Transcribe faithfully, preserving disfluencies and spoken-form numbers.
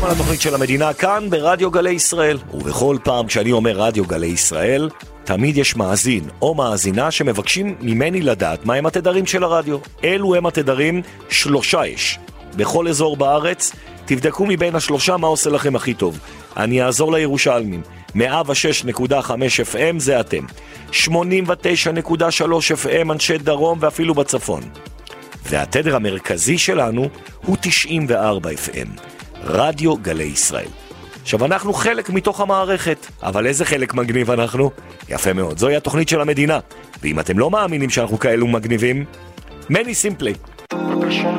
על התוכנית של המדינה כאן ברדיו גלי ישראל. ובכל פעם כשאני אומר רדיו גלי ישראל, תמיד יש מאזין או מאזינה שמבקשים ממני לדעת מהם התדרים של הרדיו. אלו הם התדרים, שלושה יש. בכל אזור בארץ, תבדקו מבין השלושה מה עושה לכם הכי טוב. אני אעזור לירושלמים. מאה ושש נקודה חמש אף אם זה אתם. שמונים ותשע נקודה שלוש אף אם אנשי דרום ואפילו בצפון. והתדר המרכזי שלנו הוא תשעים וארבע אף אם. רדיו גלי ישראל. עכשיו אנחנו חלק מתוך המערכת, אבל איזה חלק מגניב אנחנו? יפה מאוד, זוהי התוכנית של המדינה. ואם אתם לא מאמינים שאנחנו כאלו מגניבים, מני סימפלי.